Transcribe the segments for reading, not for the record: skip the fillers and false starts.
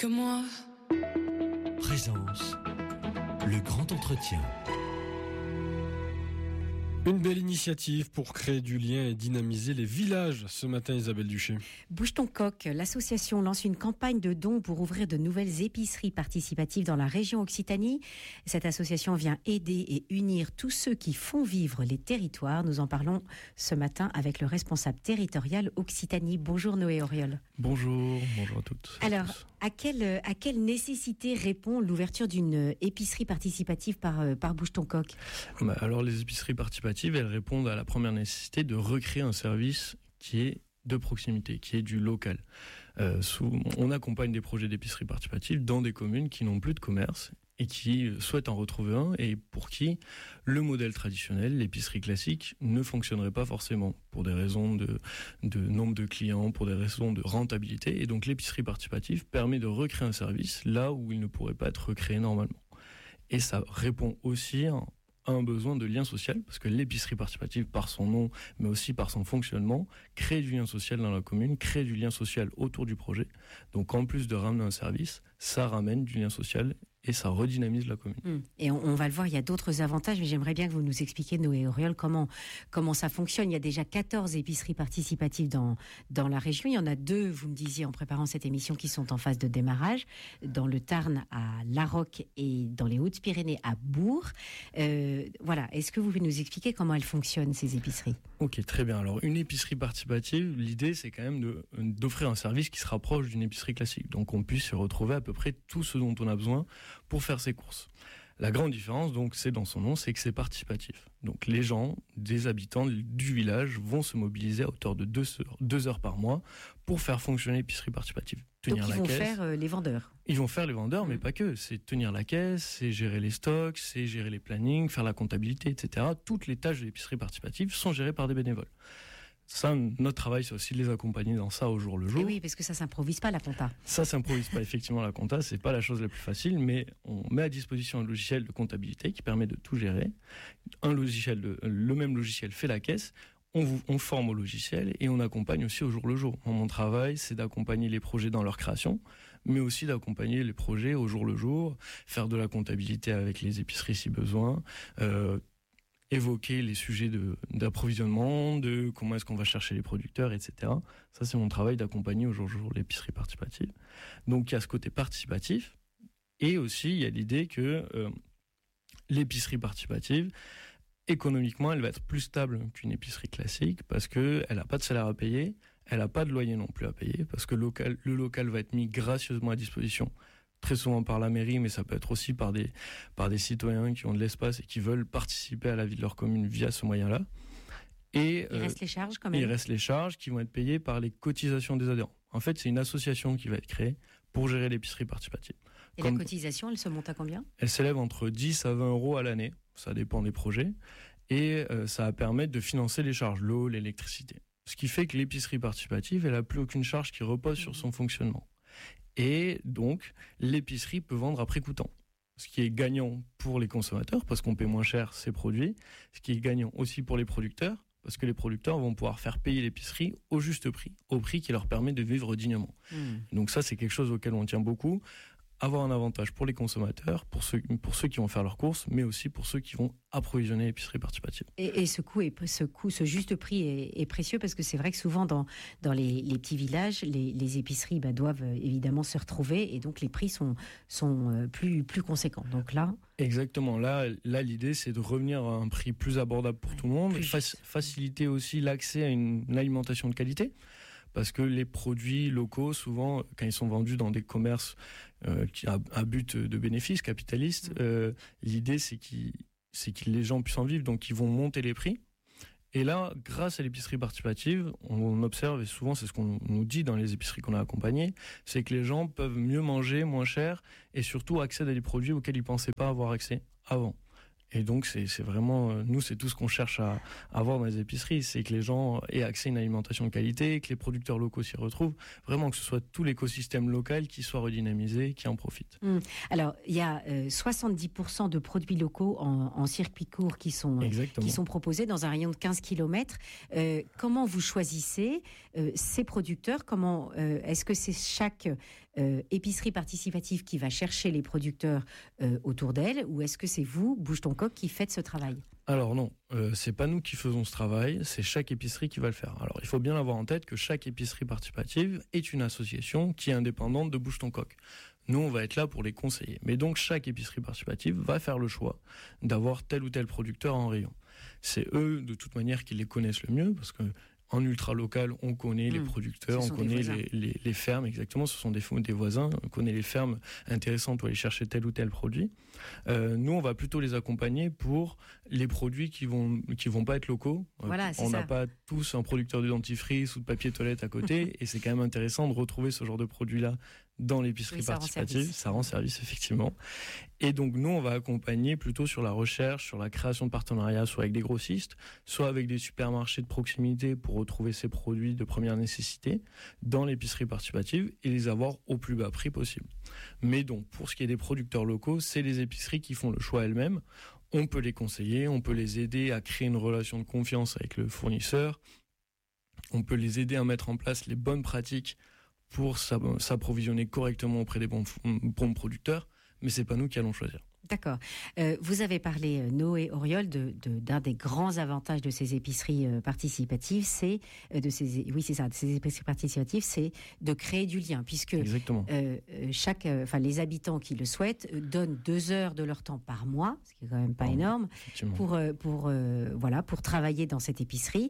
que moi. Présence, le grand entretien. Une belle initiative pour créer du lien et dynamiser les villages. Ce matin, Isabelle Duché. Bouge ton coq, l'association lance une campagne de dons pour ouvrir de nouvelles épiceries participatives dans la région Occitanie. Cette association vient aider et unir tous ceux qui font vivre les territoires. Nous en parlons ce matin avec le responsable territorial Occitanie. Bonjour Noé Auriol. Bonjour à toutes. Alors, à quelle nécessité répond l'ouverture d'une épicerie participative par Bouge ton coq ? Alors les épiceries participatives, elles répondent à la première nécessité de recréer un service qui est de proximité, qui est du local. On accompagne des projets d'épicerie participative dans des communes qui n'ont plus de commerce et qui souhaitent en retrouver un, et pour qui le modèle traditionnel, l'épicerie classique, ne fonctionnerait pas forcément, pour des raisons de nombre de clients, pour des raisons de rentabilité. Et donc l'épicerie participative permet de recréer un service là où il ne pourrait pas être recréé normalement. Et ça répond aussi à un besoin de lien social, parce que l'épicerie participative, par son nom, mais aussi par son fonctionnement, crée du lien social dans la commune, crée du lien social autour du projet. Donc en plus de ramener un service, ça ramène du lien social et ça redynamise la commune. Et on va le voir, il y a d'autres avantages, mais j'aimerais bien que vous nous expliquiez, Noé Auriol, comment ça fonctionne. Il y a déjà 14 épiceries participatives dans la région. Il y en a 2, vous me disiez en préparant cette émission, qui sont en phase de démarrage, dans le Tarn à Larocque et dans les Hautes-Pyrénées à Bourg. Voilà, est-ce que vous pouvez nous expliquer comment elles fonctionnent, ces épiceries ? Ok, très bien. Alors une épicerie participative, l'idée c'est quand même d'offrir un service qui se rapproche d'une épicerie classique. Donc on puisse se retrouver à peu près tout ce dont on a besoin pour faire ses courses. La grande différence, donc, c'est dans son nom, c'est que c'est participatif. Donc les gens, des habitants du village, vont se mobiliser à hauteur de 2 heures par mois pour faire fonctionner l'épicerie participative. Donc ils vont faire les vendeurs. Ils vont faire les vendeurs, mais pas que. C'est tenir la caisse, c'est gérer les stocks, c'est gérer les plannings, faire la comptabilité, etc. Toutes les tâches de l'épicerie participative sont gérées par des bénévoles. Ça, notre travail, c'est aussi de les accompagner dans ça au jour le jour. Et oui, parce que ça s'improvise pas, la compta. Ça s'improvise pas, effectivement, la compta. C'est pas la chose la plus facile, mais on met à disposition un logiciel de comptabilité qui permet de tout gérer. Le même logiciel fait la caisse. On forme au logiciel et on accompagne aussi au jour le jour. Mon travail, c'est d'accompagner les projets dans leur création, mais aussi d'accompagner les projets au jour le jour, faire de la comptabilité avec les épiceries si besoin, évoquer les sujets d'approvisionnement, de comment est-ce qu'on va chercher les producteurs, etc. Ça, c'est mon travail d'accompagner au jour le jour l'épicerie participative. Donc, il y a ce côté participatif, et aussi, il y a l'idée que l'épicerie participative, économiquement, elle va être plus stable qu'une épicerie classique, parce qu'elle n'a pas de salaire à payer, elle n'a pas de loyer non plus à payer, parce que le local va être mis gracieusement à disposition, très souvent par la mairie, mais ça peut être aussi par des citoyens qui ont de l'espace et qui veulent participer à la vie de leur commune via ce moyen-là. Et il reste les charges quand même. Il reste les charges qui vont être payées par les cotisations des adhérents. En fait, c'est une association qui va être créée pour gérer l'épicerie participative. Et la cotisation, elle se monte à combien ? Elle s'élève entre 10 à 20 euros à l'année, ça dépend des projets, et ça va permettre de financer les charges, l'eau, l'électricité. Ce qui fait que l'épicerie participative, elle n'a plus aucune charge qui repose sur son fonctionnement. Et donc, l'épicerie peut vendre à prix coûtant. Ce qui est gagnant pour les consommateurs, parce qu'on paie moins cher ces produits. Ce qui est gagnant aussi pour les producteurs, parce que les producteurs vont pouvoir faire payer l'épicerie au juste prix, au prix qui leur permet de vivre dignement. Donc ça, c'est quelque chose auquel on tient beaucoup. Avoir un avantage pour les consommateurs, pour ceux qui vont faire leurs courses, mais aussi pour ceux qui vont approvisionner l'épicerie participative. Et ce juste prix est précieux, parce que c'est vrai que souvent dans les petits villages, les épiceries doivent évidemment se retrouver, et donc les prix sont plus conséquents. Donc là, exactement. Là, l'idée, c'est de revenir à un prix plus abordable pour tout le monde, faciliter aussi l'accès à une alimentation de qualité. Parce que les produits locaux, souvent, quand ils sont vendus dans des commerces qui a un but de bénéfice capitaliste, l'idée c'est que les gens puissent en vivre, donc ils vont monter les prix. Et là, grâce à l'épicerie participative, on observe, et souvent c'est ce qu'on nous dit dans les épiceries qu'on a accompagnées, c'est que les gens peuvent mieux manger, moins cher, et surtout accéder à des produits auxquels ils pensaient pas avoir accès avant. Et donc, c'est vraiment, nous, c'est tout ce qu'on cherche à avoir dans les épiceries, c'est que les gens aient accès à une alimentation de qualité, que les producteurs locaux s'y retrouvent, vraiment que ce soit tout l'écosystème local qui soit redynamisé, qui en profite. Alors, il y a 70% de produits locaux en circuit court qui sont proposés dans un rayon de 15 km. Comment vous choisissez ces producteurs? Comment est-ce que c'est chaque épicerie participative qui va chercher les producteurs autour d'elle, ou est-ce que c'est vous, Bouge ton Coq, qui faites ce travail? Alors non, c'est pas nous qui faisons ce travail, c'est chaque épicerie qui va le faire. Alors il faut bien avoir en tête que chaque épicerie participative est une association qui est indépendante de Bouge ton Coq. Nous, on va être là pour les conseiller. Mais donc chaque épicerie participative va faire le choix d'avoir tel ou tel producteur en rayon. C'est eux, de toute manière, qui les connaissent le mieux, parce que en ultra local, on connaît les producteurs, on connaît les fermes, exactement, ce sont des voisins, on connaît les fermes intéressantes où aller chercher tel ou tel produit. Nous, on va plutôt les accompagner pour les produits qui vont pas être locaux. Voilà, on n'a pas tous un producteur de dentifrice ou de papier toilette à côté, et c'est quand même intéressant de retrouver ce genre de produit-là dans l'épicerie participative. Ça rend service, effectivement. Et donc, nous, on va accompagner plutôt sur la recherche, sur la création de partenariats, soit avec des grossistes, soit avec des supermarchés de proximité pour retrouver ces produits de première nécessité dans l'épicerie participative et les avoir au plus bas prix possible. Mais donc, pour ce qui est des producteurs locaux, c'est les épiceries qui font le choix elles-mêmes. On peut les conseiller, on peut les aider à créer une relation de confiance avec le fournisseur. On peut les aider à mettre en place les bonnes pratiques pour s'approvisionner correctement auprès des bons producteurs, mais c'est pas nous qui allons choisir. D'accord. Vous avez parlé, Noé Auriol, d'un des grands avantages de ces épiceries participatives, ces épiceries participative, c'est de créer du lien, puisque les habitants qui le souhaitent donnent 2 heures de leur temps par mois, ce qui est quand même pas énorme, pour travailler dans cette épicerie.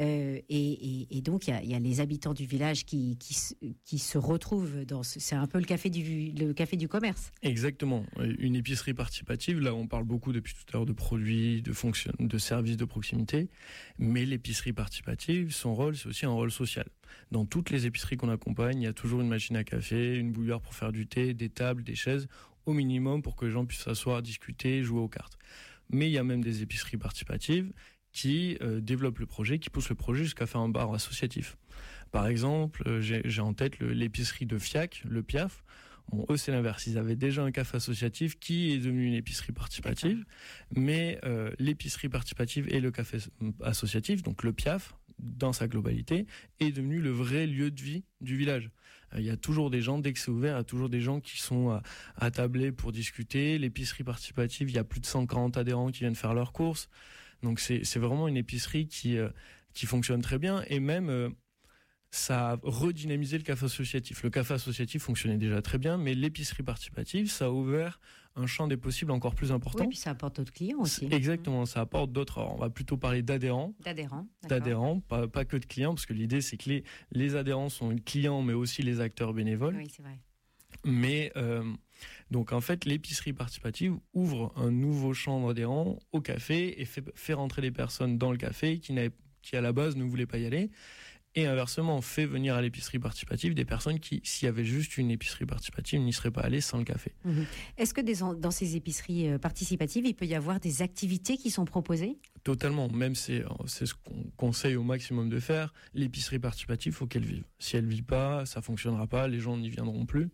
Et donc il y a les habitants du village qui se retrouvent dans c'est un peu le café du commerce. Exactement. Une épicerie participative, là on parle beaucoup depuis tout à l'heure de produits, de services de proximité, mais l'épicerie participative, son rôle, c'est aussi un rôle social. Dans toutes les épiceries qu'on accompagne, il y a toujours une machine à café, une bouilloire pour faire du thé, des tables, des chaises, au minimum pour que les gens puissent s'asseoir, discuter, jouer aux cartes. Mais il y a même des épiceries participatives qui développent le projet, qui poussent le projet jusqu'à faire un bar associatif. Par exemple, j'ai en tête l'épicerie de Fiac, le Piaf. Bon, eux, c'est l'inverse. Ils avaient déjà un café associatif qui est devenu une épicerie participative. Mais l'épicerie participative et le café associatif, donc le Piaf, dans sa globalité, est devenu le vrai lieu de vie du village. Il y a toujours des gens, dès que c'est ouvert, il y a toujours des gens qui sont attablés pour discuter. L'épicerie participative, il y a plus de 140 adhérents qui viennent faire leurs courses. Donc c'est vraiment une épicerie qui fonctionne très bien. Et même... ça a redynamisé le café associatif. Le café associatif fonctionnait déjà très bien, mais l'épicerie participative, ça a ouvert un champ des possibles encore plus important. Oui, puis ça apporte d'autres clients aussi. Exactement, ça apporte d'autres. Alors, on va plutôt parler d'adhérents. D'adhérents, pas que de clients, parce que l'idée, c'est que les adhérents sont les clients, mais aussi les acteurs bénévoles. Oui, c'est vrai. Mais donc en fait, l'épicerie participative ouvre un nouveau champ d'adhérents au café et fait rentrer des personnes dans le café qui à la base ne voulaient pas y aller. Et inversement, on fait venir à l'épicerie participative des personnes qui, s'il y avait juste une épicerie participative, n'y seraient pas allées sans le café. Est-ce que dans ces épiceries participatives, il peut y avoir des activités qui sont proposées ? Totalement. Même c'est ce qu'on conseille au maximum de faire. L'épicerie participative, il faut qu'elle vive. Si elle ne vit pas, ça ne fonctionnera pas, les gens n'y viendront plus.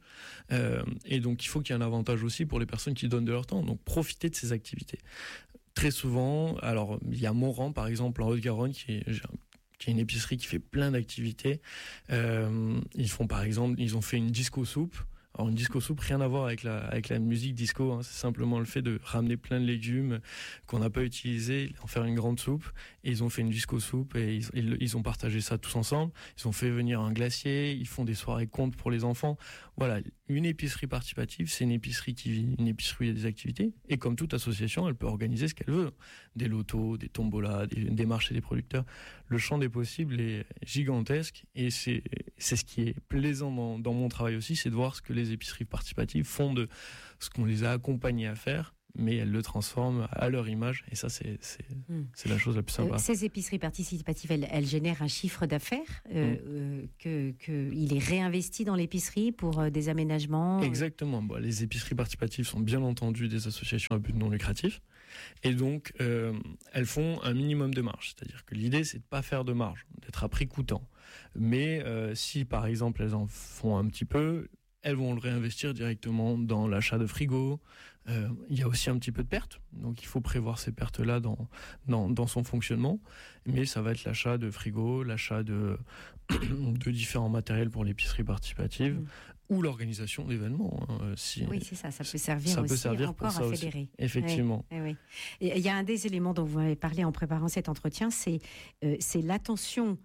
Et donc, il faut qu'il y ait un avantage aussi pour les personnes qui donnent de leur temps. Donc, profitez de ces activités. Très souvent, alors, il y a Moran, par exemple, en Haute-Garonne, qui est une épicerie qui fait plein d'activités. Ils ont fait une disco soupe. Alors une disco soupe, rien à voir avec la musique disco, hein. C'est simplement le fait de ramener plein de légumes qu'on n'a pas utilisés, en faire une grande soupe. Et ils ont fait une disco soupe et ils ont partagé ça tous ensemble. Ils ont fait venir un glacier, ils font des soirées contes pour les enfants. Voilà, une épicerie participative, c'est une épicerie qui vit, une épicerie où il y a des activités. Et comme toute association, elle peut organiser ce qu'elle veut. Des lotos, des tombolas, des marchés des producteurs. Le champ des possibles est gigantesque et c'est ce qui est plaisant dans mon travail aussi, c'est de voir ce que les épiceries participatives font de ce qu'on les a accompagnés à faire mais elles le transforment à leur image. Et ça, c'est la chose la plus sympa. Ces épiceries participatives, elles génèrent un chiffre d'affaires qu'il est réinvesti dans l'épicerie pour des aménagements. Exactement. Bon, les épiceries participatives sont bien entendu des associations à but non lucratif. Et donc, elles font un minimum de marge. C'est-à-dire que l'idée, c'est de ne pas faire de marge, d'être à prix coûtant. Mais si, par exemple, elles en font un petit peu, elles vont le réinvestir directement dans l'achat de frigo. Il y a aussi un petit peu de pertes, donc il faut prévoir ces pertes-là dans son fonctionnement. Mais ça va être l'achat de frigo, l'achat de différents matériels pour l'épicerie participative ou l'organisation d'événements. Oui, c'est ça, ça peut servir aussi encore à fédérer. Aussi, effectivement. Oui. Et il y a un des éléments dont vous m'avez parlé en préparant cet entretien, c'est l'attention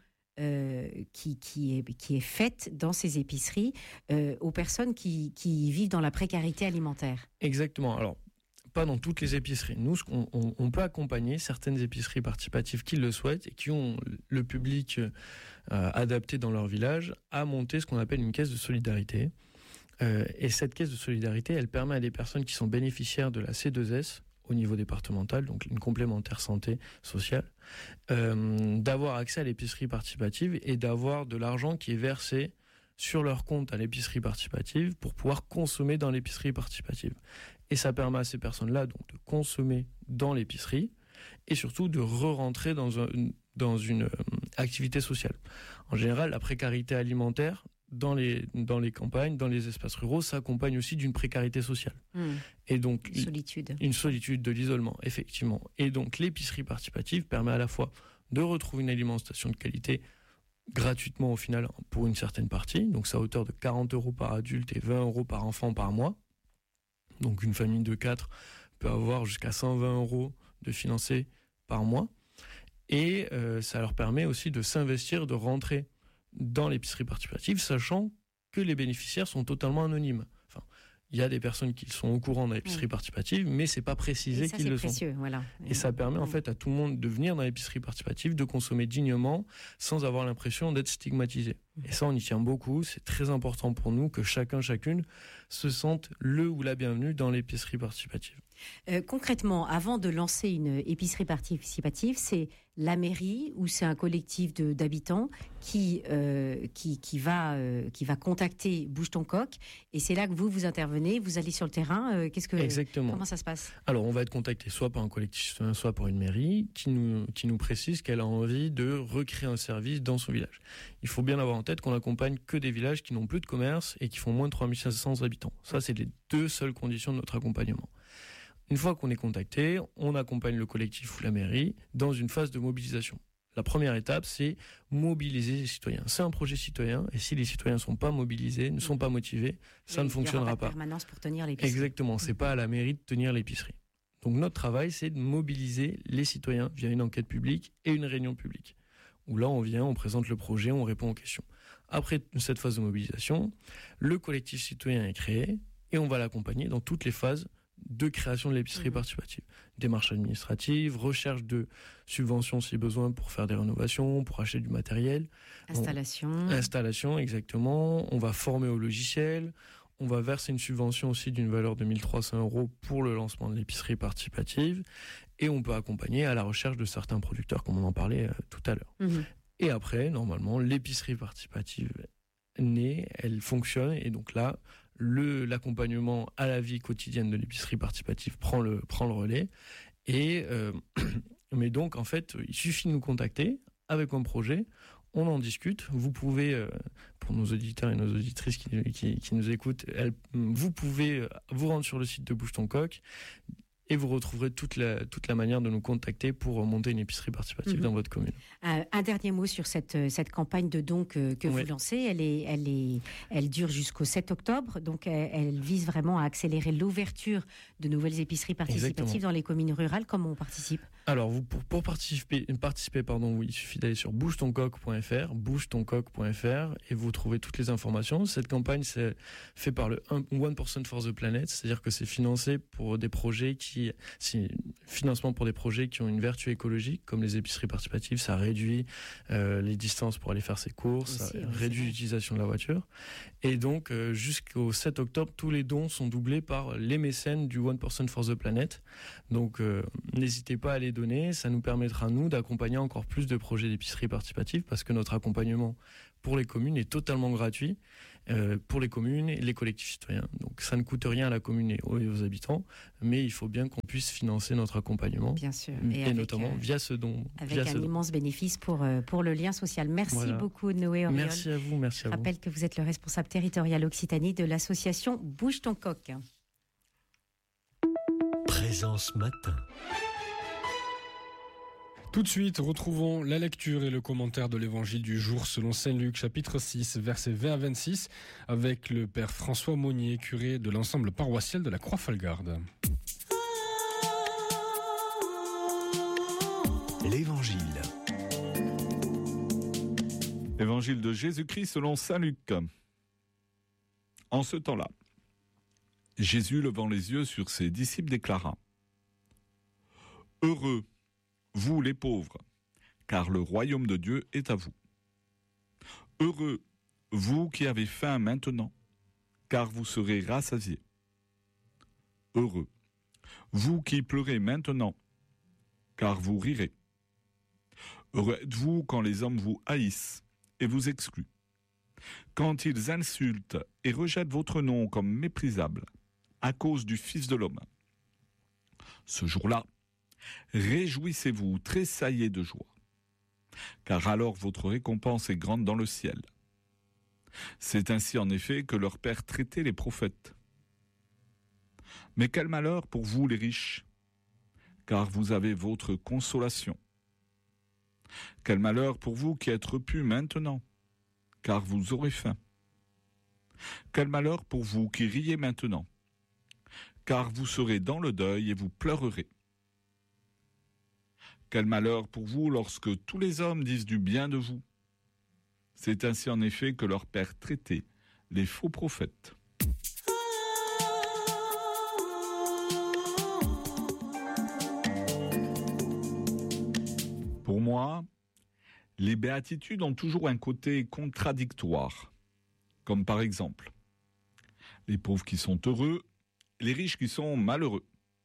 qui est faite dans ces épiceries aux personnes qui vivent dans la précarité alimentaire. Exactement. Alors, pas dans toutes les épiceries. Nous, on peut accompagner certaines épiceries participatives qui le souhaitent et qui ont le public adapté dans leur village à monter ce qu'on appelle une caisse de solidarité. Et cette caisse de solidarité, elle permet à des personnes qui sont bénéficiaires de la C2S au niveau départemental, donc une complémentaire santé sociale, d'avoir accès à l'épicerie participative et d'avoir de l'argent qui est versé sur leur compte à l'épicerie participative pour pouvoir consommer dans l'épicerie participative. Et ça permet à ces personnes-là donc de consommer dans l'épicerie et surtout de re-rentrer dans une activité sociale. En général, la précarité alimentaire dans les campagnes, dans les espaces ruraux, s'accompagne aussi d'une précarité sociale. Et donc une solitude de l'isolement, effectivement. Et donc l'épicerie participative permet à la fois de retrouver une alimentation de qualité gratuitement au final pour une certaine partie, donc c'est à hauteur de 40 € par adulte et 20 € par enfant par mois. Donc une famille de 4 peut avoir jusqu'à 120 € de financé par mois. Et ça leur permet aussi de s'investir, de rentrer dans l'épicerie participative, sachant que les bénéficiaires sont totalement anonymes. Enfin, il y a des personnes qui sont au courant de l'épicerie participative, mais c'est pas précisé qu'ils le sont. Voilà. Et ça permet en fait à tout le monde de venir dans l'épicerie participative, de consommer dignement, sans avoir l'impression d'être stigmatisé. Et ça, on y tient beaucoup. C'est très important pour nous que chacune se sente le ou la bienvenue dans l'épicerie participative. Concrètement, avant de lancer une épicerie participative, c'est la mairie ou c'est un collectif d'habitants qui va contacter Bouge ton coq, et c'est là que vous intervenez, vous allez sur le terrain. Exactement. Comment ça se passe ? Alors, on va être contacté soit par un collectif, soit par une mairie qui nous précise qu'elle a envie de recréer un service dans son village. Il faut bien avoir en tête qu'on n'accompagne que des villages qui n'ont plus de commerce et qui font moins de 3500 habitants. Ça, c'est les deux seules conditions de notre accompagnement. Une fois qu'on est contacté, on accompagne le collectif ou la mairie dans une phase de mobilisation. La première étape, c'est mobiliser les citoyens. C'est un projet citoyen, et si les citoyens ne sont pas mobilisés, ne sont pas motivés, ça ne fonctionnera pas. Il n'y aura pas de permanence pour tenir l'épicerie. Exactement, c'est pas à la mairie de tenir l'épicerie. Donc notre travail, c'est de mobiliser les citoyens via une enquête publique et une réunion publique. Où là, on vient, on présente le projet, on répond aux questions. Après cette phase de mobilisation, le collectif citoyen est créé et on va l'accompagner dans toutes les phases de création de l'épicerie participative. Démarche administrative, recherche de subventions si besoin pour faire des rénovations, pour acheter du matériel. Installation, exactement. On va former au logiciel. On va verser une subvention aussi d'une valeur de 1 300 € pour le lancement de l'épicerie participative. Et on peut accompagner à la recherche de certains producteurs, comme on en parlait tout à l'heure. Et après, normalement, l'épicerie participative naît, elle fonctionne. Et donc là, l'accompagnement à la vie quotidienne de l'épicerie participative prend le relais. Mais donc, en fait, il suffit de nous contacter avec un projet. On en discute. Vous pouvez, pour nos auditeurs et nos auditrices qui nous écoutent, vous pouvez vous rendre sur le site de Bouge ton coq et vous retrouverez toute la manière de nous contacter pour monter une épicerie participative dans votre commune. Un dernier mot sur cette campagne de dons que vous lancez. Elle dure jusqu'au 7 octobre. Donc, elle vise vraiment à accélérer l'ouverture de nouvelles épiceries participatives dans les communes rurales. Comment on participe ? Alors, pour participer, il suffit d'aller sur bougetoncoq.fr et vous trouvez toutes les informations. Cette campagne, c'est fait par le 1% for the Planet, c'est-à-dire que c'est financé pour des projets qui c'est financement pour des projets qui ont une vertu écologique, comme les épiceries participatives, ça réduit les distances pour aller faire ses courses, ça réduit l'utilisation de la voiture. Et donc, jusqu'au 7 octobre, tous les dons sont doublés par les mécènes du One Person for the Planet. Donc, n'hésitez pas à les donner, ça nous permettra, nous, d'accompagner encore plus de projets d'épicerie participative, parce que notre accompagnement pour les communes est totalement gratuit, pour les communes et les collectifs citoyens. Donc ça ne coûte rien à la commune et aux habitants, mais il faut bien qu'on puisse financer notre accompagnement. Bien sûr. Et avec, notamment via ce don. Avec un immense bénéfice pour le lien social. Merci beaucoup Noé Auriol. Merci à vous. Je rappelle que vous êtes le responsable territorial Occitanie de l'association Bouge ton coq. Présence matin. Tout de suite, retrouvons la lecture et le commentaire de l'évangile du jour selon Saint Luc, chapitre 6, versets 20 à 26, avec le père François Monnier, curé de l'ensemble paroissial de la Croix-Falgarde. L'évangile. Évangile de Jésus-Christ selon Saint Luc. En ce temps-là, Jésus, levant les yeux sur ses disciples, déclara : « Heureux, vous les pauvres, car le royaume de Dieu est à vous. Heureux, vous qui avez faim maintenant, car vous serez rassasiés. Heureux, vous qui pleurez maintenant, car vous rirez. Heureux êtes-vous quand les hommes vous haïssent et vous excluent, quand ils insultent et rejettent votre nom comme méprisable à cause du Fils de l'homme. Ce jour-là, réjouissez-vous, tressaillez de joie, car alors votre récompense est grande dans le ciel. C'est ainsi en effet que leur Père traitait les prophètes. Mais quel malheur pour vous les riches, car vous avez votre consolation. Quel malheur pour vous qui êtes repus maintenant, car vous aurez faim. Quel malheur pour vous qui riez maintenant, car vous serez dans le deuil et vous pleurerez. Quel malheur pour vous lorsque tous les hommes disent du bien de vous. C'est ainsi en effet que leur Père traitait les faux prophètes. Pour moi, les béatitudes ont toujours un côté contradictoire, comme par exemple les pauvres qui sont heureux, les riches qui sont malheureux.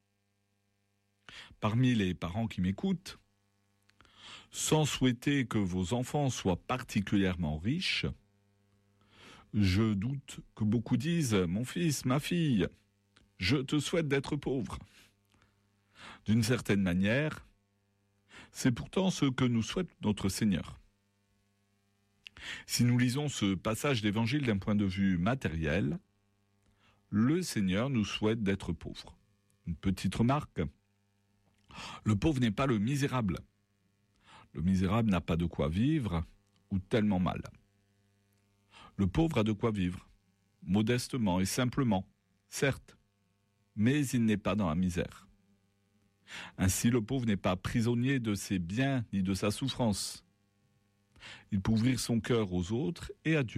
Parmi les parents qui m'écoutent, sans souhaiter que vos enfants soient particulièrement riches, je doute que beaucoup disent « Mon fils, ma fille, je te souhaite d'être pauvre ». D'une certaine manière, c'est pourtant ce que nous souhaite notre Seigneur. Si nous lisons ce passage d'évangile d'un point de vue matériel, le Seigneur nous souhaite d'être pauvres. Une petite remarque. Le pauvre n'est pas le misérable. Le misérable n'a pas de quoi vivre ou tellement mal. Le pauvre a de quoi vivre, modestement et simplement, certes, mais il n'est pas dans la misère. Ainsi, le pauvre n'est pas prisonnier de ses biens ni de sa souffrance. Il peut ouvrir son cœur aux autres et à Dieu.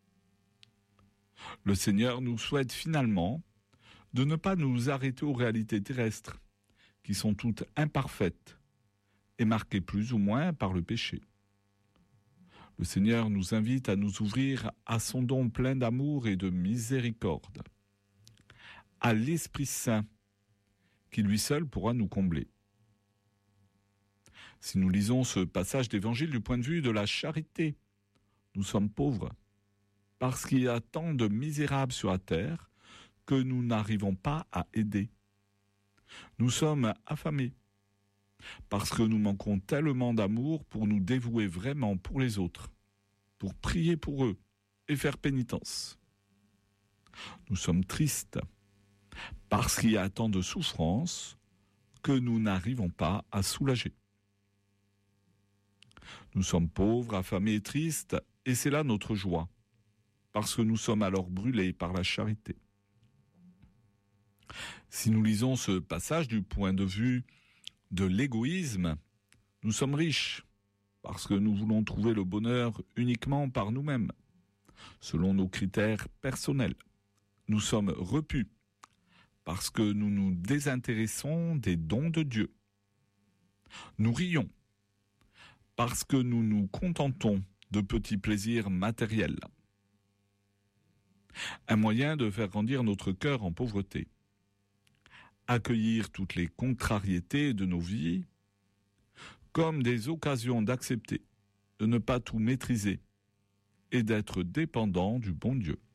Le Seigneur nous souhaite finalement de ne pas nous arrêter aux réalités terrestres, qui sont toutes imparfaites et marquées plus ou moins par le péché. Le Seigneur nous invite à nous ouvrir à son don plein d'amour et de miséricorde, à l'Esprit Saint, qui lui seul pourra nous combler. Si nous lisons ce passage d'évangile du point de vue de la charité, nous sommes pauvres, parce qu'il y a tant de misérables sur la terre que nous n'arrivons pas à aider. Nous sommes affamés, parce que nous manquons tellement d'amour pour nous dévouer vraiment pour les autres, pour prier pour eux et faire pénitence. Nous sommes tristes, parce qu'il y a tant de souffrances que nous n'arrivons pas à soulager. Nous sommes pauvres, affamés et tristes, et c'est là notre joie, parce que nous sommes alors brûlés par la charité. Si nous lisons ce passage du point de vue de l'égoïsme, nous sommes riches, parce que nous voulons trouver le bonheur uniquement par nous-mêmes, selon nos critères personnels. Nous sommes repus, parce que nous nous désintéressons des dons de Dieu. Nous rions parce que nous nous contentons de petits plaisirs matériels. Un moyen de faire grandir notre cœur en pauvreté. Accueillir toutes les contrariétés de nos vies comme des occasions d'accepter, de ne pas tout maîtriser et d'être dépendant du bon Dieu.